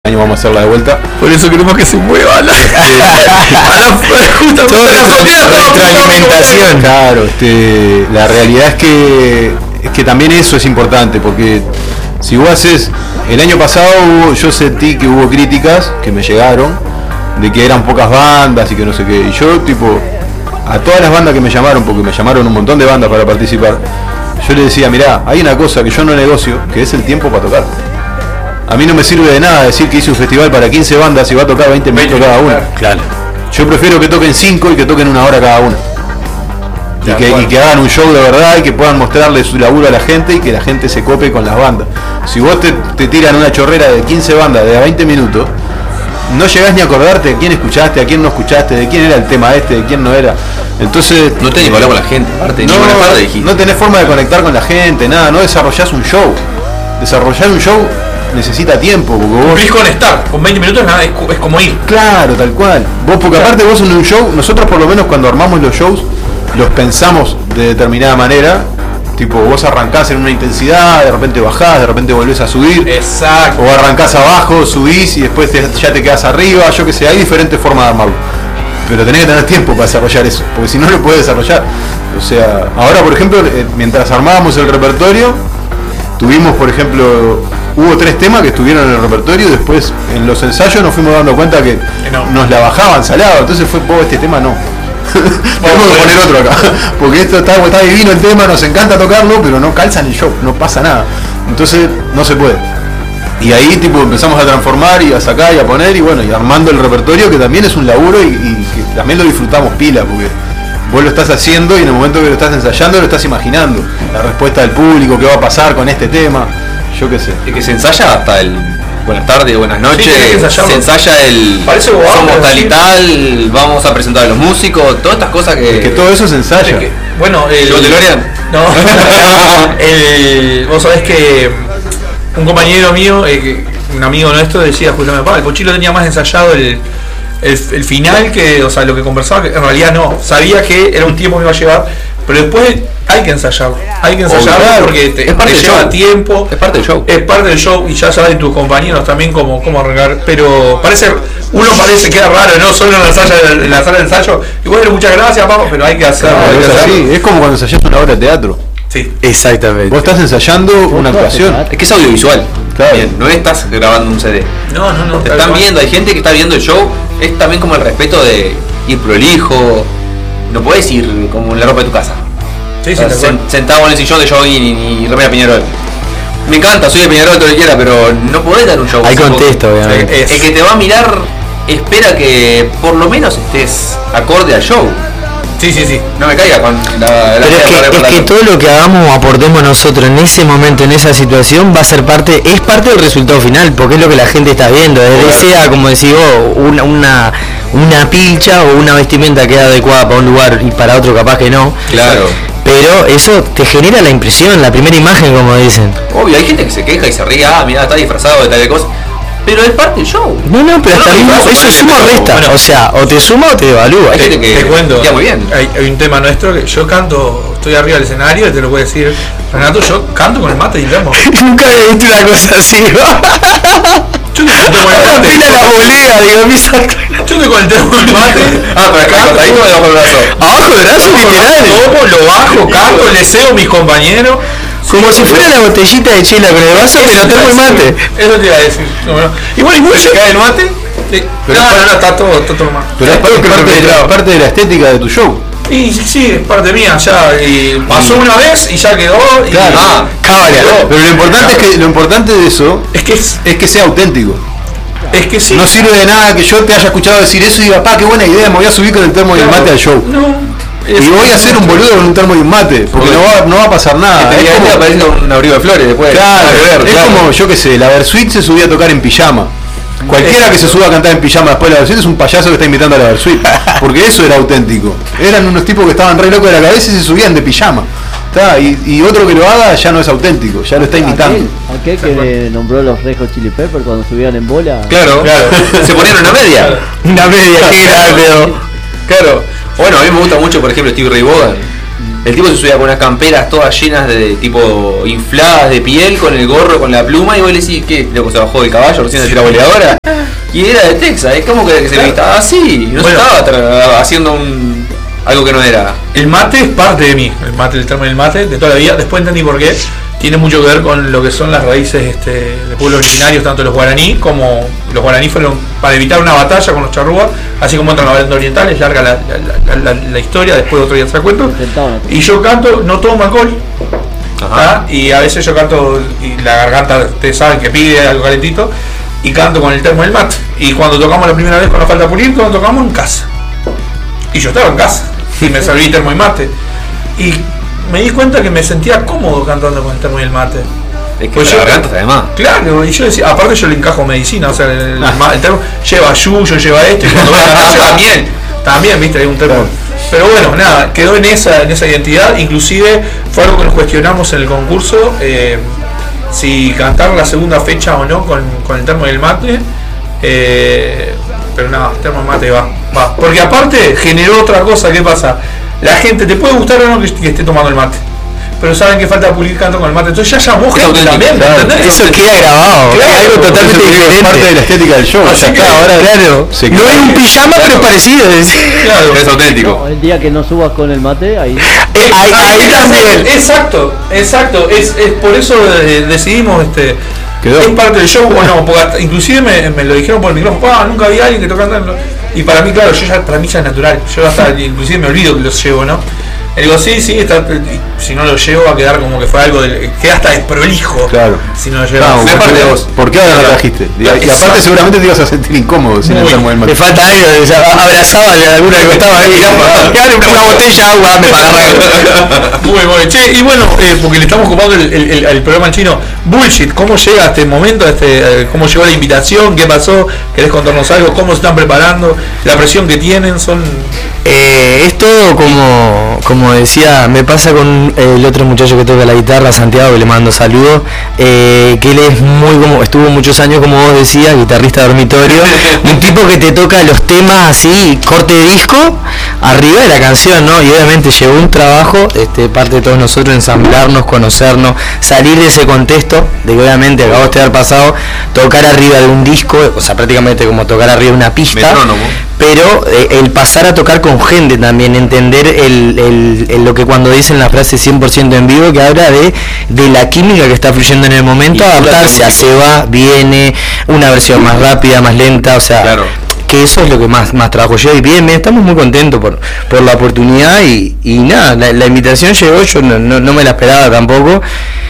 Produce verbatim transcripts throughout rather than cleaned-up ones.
año vamos a hacerla de vuelta. Por eso queremos que se mueva la, retroalimentación. Claro, este, la realidad es que es que también eso es importante, porque si vos haces, el año pasado hubo, yo sentí que hubo críticas que me llegaron de que eran pocas bandas y que no sé qué, y yo tipo a todas las bandas que me llamaron, porque me llamaron un montón de bandas para participar, yo les decía, mirá, hay una cosa que yo no negocio, que es el tiempo para tocar. A mí no me sirve de nada decir que hice un festival para quince bandas y va a tocar veinte minutos cada una. Claro. Yo prefiero que toquen cinco y que toquen una hora cada una. Y que, y que hagan un show de verdad y que puedan mostrarle su laburo a la gente y que la gente se cope con las bandas. Si vos te, te tiran una chorrera de quince bandas de a veinte minutos, no llegás ni a acordarte de quién escuchaste, a quién no escuchaste, de quién era el tema este, de quién no era. Entonces no tenés que hablar con la gente, aparte, no, no tenés forma de conectar con la gente, nada, no desarrollás un show. Desarrollar un show necesita tiempo, porque vos cumplís con estar, con veinte minutos nada, es, es como ir. Claro, tal cual. Vos, porque claro. Aparte vos en un show, nosotros por lo menos cuando armamos los shows, los pensamos de determinada manera. Tipo, vos arrancás en una intensidad, de repente bajás, de repente volvés a subir. Exacto. O arrancás abajo, subís y después te, ya te quedás arriba, yo qué sé, hay diferentes formas de armarlo. Pero tenés que tener tiempo para desarrollar eso, porque si no lo podés desarrollar. O sea, ahora por ejemplo, mientras armábamos el repertorio, tuvimos por ejemplo, hubo tres temas que estuvieron en el repertorio, y después en los ensayos nos fuimos dando cuenta que no. nos la bajaban salado, entonces fue, oh, este tema no. Tenemos que poner otro acá, porque esto está, está divino el tema, nos encanta tocarlo, pero no calza en el show, no pasa nada. Entonces no se puede. Y ahí tipo empezamos a transformar y a sacar y a poner y bueno, y armando el repertorio, que también es un laburo y, y que también lo disfrutamos pila, porque vos lo estás haciendo y en el momento que lo estás ensayando lo estás imaginando. La respuesta del público, qué va a pasar con este tema, yo qué sé. Es que se ensaya hasta el buenas tardes, buenas noches, sí, se ensaya el parece guapo, somos tal y tal, vamos a presentar a los músicos, todas estas cosas que... Es que todo eso se ensaya. Que, bueno, el... ¿El DeLorean? No, el, vos sabés que un compañero mío, eh, un amigo nuestro decía justamente, el Pochilo tenía más ensayado el, el, el final que, o sea, lo que conversaba, que en realidad no, sabía que era un tiempo que iba a llevar, pero después hay que ensayarlo, hay que ensayarlo oh, porque te, es parte te del lleva show. tiempo, es parte del show, es parte del show y ya saben tus compañeros también cómo, cómo arrancar, pero parece, uno parece que queda raro, no solo en la, ensayo, en la sala de ensayo, y bueno, muchas gracias, vamos, pero hay que hacerlo. Claro, hay que es, hacerlo. así, es como cuando ensayás una obra de teatro. Sí, exactamente. Vos estás ensayando una actuación. Es que es audiovisual. Claro. Bien, no estás grabando un C D. No, no, no. Te están viendo, hay gente que está viendo el show. Es también como el respeto de ir prolijo. No podés ir como en la ropa de tu casa. Sí, sí, sen, sentado en el sillón de jogging y, y remera Peñarol. Me encanta, soy de Peñarol, todo lo que quiera, pero no podés dar un show. Hay contexto, obviamente. El que te va a mirar espera que por lo menos estés acorde al show. Sí, sí, sí. No me caiga con la... la Pero es que, es que todo lo que hagamos o aportemos nosotros en ese momento, en esa situación, va a ser parte, es parte del resultado final, porque es lo que la gente está viendo. Desde sea, como decís vos, una, una, una pilcha o una vestimenta que es adecuada para un lugar y para otro capaz que no. Claro. Pero eso te genera la impresión, la primera imagen, como dicen. Obvio, hay gente que se queja y se ríe, ah, mirá, está disfrazado de tal cosa. Pero es parte del show. No, no, pero no, hasta no, mismo, no, eso no, suma o resta. bueno, o sea, o te suma o te devalúa. Hay te, gente que te cuento, queda muy bien. Hay, hay un tema nuestro que yo canto, estoy arriba del escenario y te lo puedo decir, Renato, yo canto con el mate y remo. Nunca había visto una cosa así. Yo te canto con el mate. Pila la bolea, digo, mi salto. Yo te conté con el mate. Ah, pero acá ahí no debajo del brazo. Abajo del brazo, literal. Tomo, lo bajo, canto, le cedo a mis compañeros. Como si fuera la botellita de chela con el vaso, pero tengo el mate. Eso te iba a decir. No, no. Y bueno, y muy se cae el mate. Sí. Pero no, no, no, está todo, está todo mal. Pero es parte, parte, de la, parte de la estética de tu show. Y sí, sí, es parte mía, ya y pasó una vez y ya quedó. Y, claro, ah, cábala. Pero lo importante claro. es que lo importante de eso es que es, es que sea auténtico. Es que sí. No sirve de nada que yo te haya escuchado decir eso y diga, pa, qué buena idea, me voy a subir con el termo y claro. el mate al show. No. Y voy a hacer un boludo con un termo y un mate, porque no va, no va a pasar nada. Es como aparece un abrigo de flores después. Claro, ver, es claro. como, yo qué sé, la Versuit se subía a tocar en pijama. Cualquiera Exacto. que se suba a cantar en pijama después de la Versuit es un payaso que está invitando a la Versuit. Porque eso era auténtico. Eran unos tipos que estaban re locos de la cabeza y se subían de pijama. ¿Tá? Y, y otro que lo haga ya no es auténtico, ya lo está imitando. Aquel, aquel que nombró los Red Hot Chili Peppers cuando subían en bola. Claro, claro. Se ponían una media. Una media, qué grande. Claro. Bueno, a mí me gusta mucho, por ejemplo, Stevie Ray Vaughan. El tipo se subía con unas camperas todas llenas de tipo infladas de piel, con el gorro, con la pluma, y vos le decís, ¿qué? Loco, se bajó del caballo, recién se tira boleadora. Y era de Texas, es como que se le estaba así, no Bueno. se estaba tra- haciendo un algo que no era. El mate es parte de mí, el mate, el termo del mate, de toda la vida. Después entendí por qué. Tiene mucho que ver con lo que son las raíces este, de pueblos originarios, tanto los guaraní como los guaraní fueron para evitar una batalla con los charrúas, así como entran los banda orientales, larga la, la, la, la, la historia, después otro día se la cuento. Y yo canto, no tomo alcohol, ¿tá? Y a veces yo canto y la garganta, ustedes saben que pide algo calentito, y canto con el termo del mate. Y cuando tocamos la primera vez con la falta pulir, cuando tocamos en casa. Y yo estaba en casa y me serví termo y mate. Y me di cuenta que me sentía cómodo cantando con el termo y el mate. Es que Pues la yo- garganta además. Claro, y yo decía, aparte yo le encajo medicina, o sea, el, el, el termo lleva yuyo, lleva esto, y cuando voy a cantar lleva miel. También, viste, hay un termo. Pero bueno, nada, quedó en esa, en esa identidad, inclusive fue algo que nos cuestionamos en el concurso, eh, si cantar la segunda fecha o no con, con el termo y el mate. Eh, pero nada, el termo y mate va, va. Porque aparte generó otra cosa, ¿qué pasa? La gente, te puede gustar o no que, que esté tomando el mate, pero saben que falta pulir canto con el mate, entonces ya llamó Es gente auténtico, también, claro. ¿entendés? Eso queda grabado, Claro, es algo por totalmente Eso es diferente. parte de la estética del show. Así Ya que, está, ahora Claro, se no queda- es un pijama, pero es parecido. es- Claro. Es auténtico. No, el día que no subas con el mate, ahí. Eh, ahí, ahí también. Exacto, exacto. Es, es por eso eh, decidimos este. Quedó. Es parte del show, bueno, porque hasta- inclusive me, me lo dijeron por el micrófono, ah, nunca había alguien que toca andando. Y para mí, claro, yo ya, para mí ya es natural. Yo hasta inclusive me olvido que los llevo, ¿no? Y digo, sí, sí, está, y si no lo llevo va a quedar como que fue algo del, queda hasta desprolijo. Claro. Si no lo llevo. No, Me ¿por, parte qué, de vos. ¿por qué ahora lo trajiste? Y, y aparte Exacto. seguramente te ibas a sentir incómodo sin el Muy. termo del Le mate. falta algo, o sea, abrazaba a alguna que estaba ahí. Dale una botella de agua, me para Muy bueno, che, y bueno, eh, porque le estamos ocupando el, el, el- el programa al chino. Bullshit, ¿cómo llega a este momento? A este, eh, ¿Cómo llegó la invitación? ¿Qué pasó? ¿Querés contarnos algo? ¿Cómo se están preparando? ¿La presión que tienen? Son. Eh, es todo como, como decía, me pasa con el otro muchacho que toca la guitarra, Santiago, que le mando saludos, eh, que él es muy como, estuvo muchos años como vos decías, guitarrista de dormitorio, un tipo que te toca los temas así, corte de disco, arriba de la canción, ¿no? Y obviamente llevó un trabajo, este, parte de todos nosotros, ensamblarnos, conocernos, salir de ese contexto, de que obviamente acabamos de haber pasado, tocar arriba de un disco, o sea, prácticamente como tocar arriba de una pista, Metrónomo. pero eh, el pasar a tocar con gente también, entender el, el- el- lo que cuando dicen la frase cien por ciento en vivo, que habla de, de la química que está fluyendo en el momento, Y adaptarse a pura se va, viene, una versión más rápida, más lenta, o sea, Claro. que eso es lo que más, más trabajo yo. Y bien, bien, estamos muy contentos por, por la oportunidad y, y nada, la, la invitación llegó, yo no, no, no me la esperaba tampoco.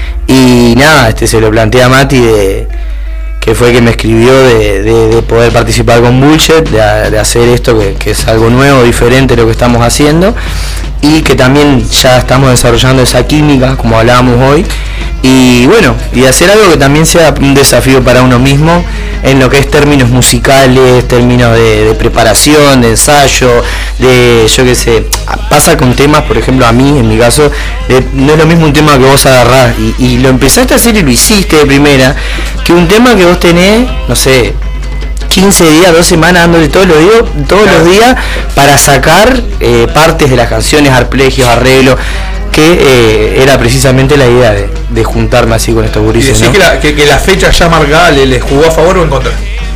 Y nada, este se lo planteé a Mati de que fue que me escribió de, de- de poder participar con Bullshit, de, de hacer esto que, que es algo nuevo, diferente de lo que estamos haciendo, y que también ya estamos desarrollando esa química, como hablábamos hoy, y bueno, y hacer algo que también sea un desafío para uno mismo, en lo que es términos musicales, términos de, de preparación, de ensayo, de, yo qué sé, pasa con temas, por ejemplo, a mí, en mi caso, de- no es lo mismo un tema que vos agarrás y, y lo empezaste a hacer y lo hiciste de primera, que un tema que vos tenés, no sé, quince días, dos semanas dándole todos los días, todos los días para sacar eh, partes de las canciones, arpegios, arreglos, que eh, era precisamente la idea de, de juntarme así con estos Y gurises, decís ¿no? que, la, que, que la fecha ya marcada le, le jugó a favor o en contra.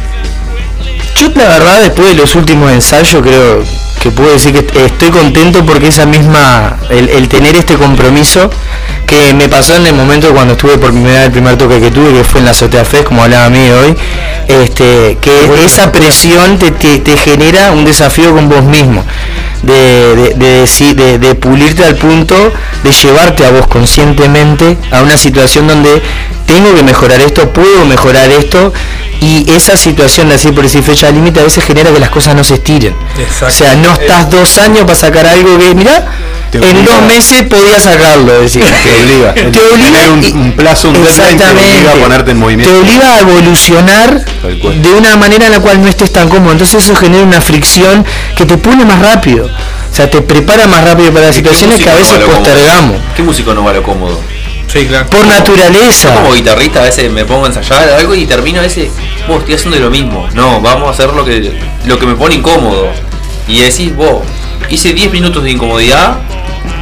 Yo la verdad después de los últimos ensayos creo que puedo decir que estoy contento porque esa misma, el, el tener este compromiso que me pasó en el momento cuando estuve por primera vez el primer toque que tuve, que fue en la Azotea Fest, como hablaba a mí hoy, este, que esa presión te, te, te genera un desafío con vos mismo. De, de, de, decir- de, de pulirte al punto de llevarte a vos conscientemente a una situación donde tengo que mejorar esto, puedo mejorar esto, y esa situación de así por decir fecha límite a veces genera que las cosas no se estiren. Exacto. O sea, no estás dos años para sacar algo que, mirá, Te en obliga. dos meses podías sacarlo, decir. Te obliga. Te El obliga tener un- y- un plazo, un deadline, te exactamente. obliga a ponerte en movimiento. Te obliga a evolucionar Tal cual. de una manera en la cual no estés tan cómodo. Entonces eso genera una fricción que te pone más rápido. O sea, te prepara más rápido para las ¿Qué situaciones que a músico veces no va a lo postergamos. cómodo? ¿Qué músico no va a lo cómodo? Sí, claro. Por Yo naturaleza. como guitarrista a veces me pongo a ensayar algo y termino a veces, vos estoy haciendo lo mismo. No, vamos a hacer lo que lo que me pone incómodo. Y decís, vos, hice diez minutos de incomodidad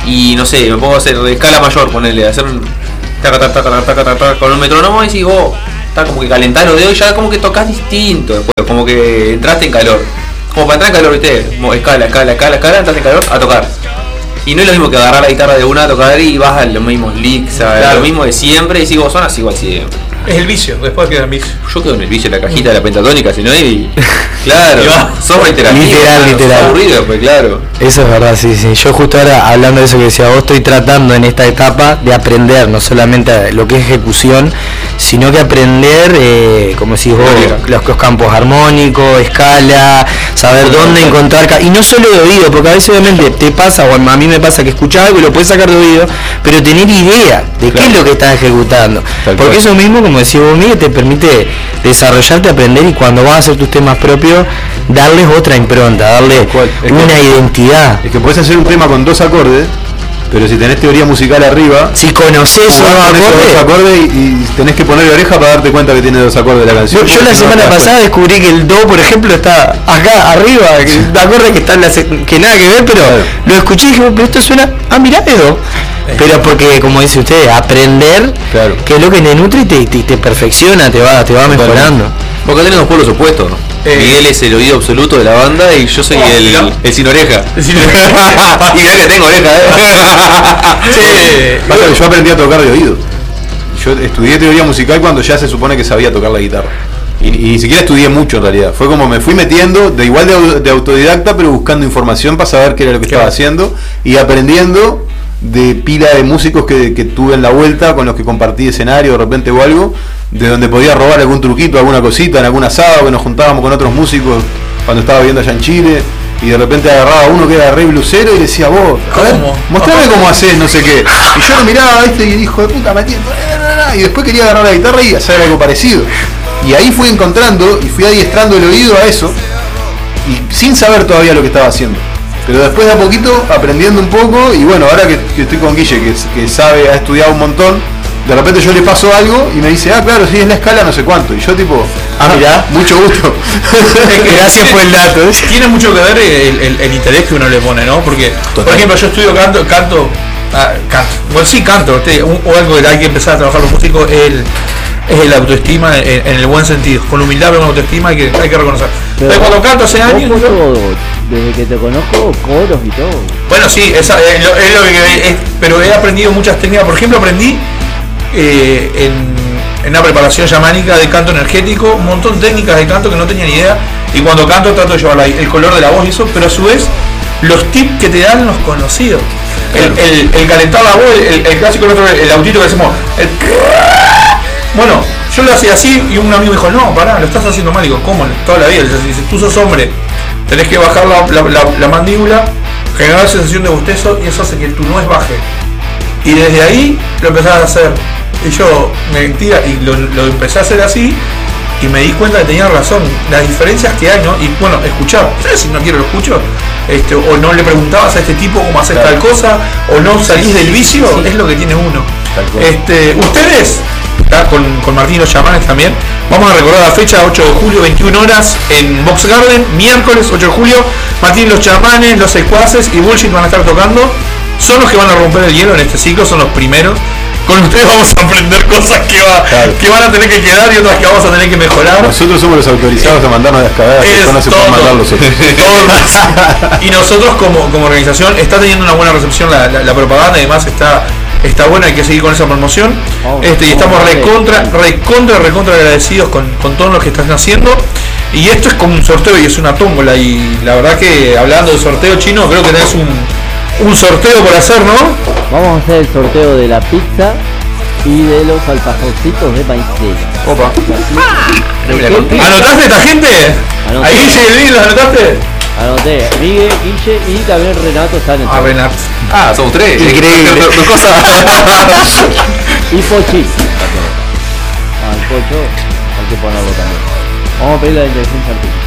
y no sé, me pongo a hacer de escala mayor, ponerle, hacer un taca, taca, taca, taca, taca, taca, con un metrónomo y decís vos, está como que calentás los dedos y ya como que tocas distinto después, como que entraste en calor. Como para entrar en calor, viste, escala, escala, escala, escala, entraste en calor a tocar. Y no es lo mismo que agarrar la guitarra de una a tocar y vas a los mismos licks, a Claro. lo mismo de siempre y sigo sonas igual siempre. Es el vicio, después queda el vicio. Yo quedo en el vicio de la cajita de la pentatónica, si no y. Claro, Y va. sos reiterativo. Literal, claro, sos literal. aburrido, pues claro. Eso es verdad, sí, sí. Yo justo ahora, hablando de eso que decía vos, estoy tratando en esta etapa de aprender, no solamente lo que es ejecución, sino que aprender, eh, como decís vos, los, los campos armónicos, escala, saber dónde encontrar... ca- Y no solo de oído, porque a veces obviamente te pasa, o a mí me pasa que escuchás algo y lo puedes sacar de oído, pero tener idea de qué Claro. es lo que estás ejecutando. Tal Porque cual. eso mismo, como decía vos, Miguel, te permite desarrollarte, aprender y cuando vas a hacer tus temas propios, darles otra impronta, darle Tal cual. Es una que- identidad. Es que podés hacer un tema con dos acordes, pero si tenés teoría musical arriba, Si conoces jugás unos con esos dos acordes. acordes y, y tenés que ponerle oreja para darte cuenta que tiene dos acordes la canción. Yo, yo la porque si no, semana no te das pasada descubrí que el do, por ejemplo, está acá arriba, que un acorde que está en la se- que nada que ver, pero Claro. lo escuché y dije, pero esto suena, ah, mirá, es do. Pero porque, como dice usted, aprender, Claro. que es lo que te nutre y te, te, te perfecciona, te va, te va Totalmente. mejorando. Porque tenemos pueblos opuestos, ¿no? Eh. Miguel es el oído absoluto de la banda y yo soy Oh, el, mirá. el sin oreja. Es decir, Y mirá que tengo oreja, eh, Pasa que yo aprendí a tocar de oído. Yo estudié teoría musical cuando ya se supone que sabía tocar la guitarra. Y, y ni siquiera estudié mucho en realidad. Fue como me fui metiendo, de igual de, au- de autodidacta, pero buscando información para saber qué era lo que estaba Claro. haciendo y aprendiendo de pila de músicos que, que tuve en la vuelta, con los que compartí escenario de repente o algo, de donde podía robar algún truquito, alguna cosita, en algún asado que nos juntábamos con otros músicos cuando estaba viviendo allá en Chile. Y de repente agarraba a uno que era re blusero y decía, vos, a ver, ¿Cómo? mostrame cómo haces, no sé qué. Y yo lo miraba, este y hijo de puta, Matías, y después quería agarrar la guitarra y hacer algo parecido. Y ahí fui encontrando y fui adiestrando el oído a eso, y sin saber todavía lo que estaba haciendo. Pero después de a poquito, aprendiendo un poco, y bueno, ahora que, que estoy con Guille, que, que sabe, ha estudiado un montón, de repente yo le paso algo y me dice, ah, claro, sí, es la escala no sé cuánto. Y yo tipo, Ah, mirá. mucho gusto. Gracias por el dato. Tiene mucho que ver el, el- el interés que uno le pone, ¿no? Porque, por Total. ejemplo, yo estudio canto, canto, ah, canto. Bueno, sí, canto, te- un- o algo que hay que empezar a trabajar los músicos es el, es el autoestima en, en el buen sentido. Con humildad, pero con autoestima hay que, hay que reconocer. Pero cuando canto hace años, Vos yo- todo, desde que te conozco, coros y todo. bueno, sí, esa, es, lo, es lo que es- pero he aprendido muchas técnicas. Por ejemplo, aprendí eh, en, en una preparación chamánica de canto energético, un montón de técnicas de canto que no tenía ni idea. Y cuando canto trato de llevar la- el color de la voz y eso, pero a su vez los tips que te dan los conocidos. El, el- el calentar la voz, el, el clásico, el, otro, el autito que hacemos. el- bueno, yo lo hacía así y un amigo me dijo, no, pará, lo estás haciendo mal. Digo, ¿cómo? Toda la vida. Dice, tú sos hombre, tenés que bajar la, la- la- la mandíbula, generar sensación de bostezo y eso hace que tu nuez baje. Y desde ahí lo empezás a hacer. Y yo, mentira, y lo, lo empecé a hacer así y me di cuenta que tenía razón. Las diferencias que hay, ¿no? Y bueno, escuchar. ¿Sabes si no quiero lo escucho? Este, o no le preguntabas a este tipo cómo hacer Claro. tal cosa, o no salís del vicio, es lo que tiene uno. Tal cual. Este, ustedes, ¿tá? con, con Martín Los Chamanes también, vamos a recordar la fecha, ocho de julio, veintiuna horas, en Box Garden, miércoles ocho de julio, Martín Los Chamanes, Los Secuaces y Bullshit van a estar tocando. Son los que van a romper el hielo en este ciclo, son los primeros. Con ustedes vamos a aprender cosas que, va, Claro. que van a tener que quedar y otras que vamos a tener que mejorar. Nosotros somos los autorizados a mandarnos las cagadas que Es no se pueden todo. mandar los otros. Todo. Y nosotros como, como organización está teniendo una buena recepción la, la, la propaganda, además está, está buena, hay que seguir con esa promoción. Vamos, Este, y vamos estamos a ver. recontra, recontra, recontra agradecidos con, con todo lo que están haciendo. Y esto es como un sorteo y es una tómbola. Y la verdad que hablando de sorteo chino, creo que tenés un, un sorteo por hacer, ¿no? Vamos a hacer el sorteo de la pizza y de los alfajorcitos de maicena. Opa. ¿Qué? ¿Anotaste esta gente? Anoté. Ahí Guille y Luis, ¿los anotaste? Anoté, Miguel, Guille y también Renato están en Ah, Renat. Ah, somos tres. Increíble. Dos- dos cosas. Y Pochi. Ah, el Pocho hay que ponerlo también. Vamos a pedir la inteligencia artificial.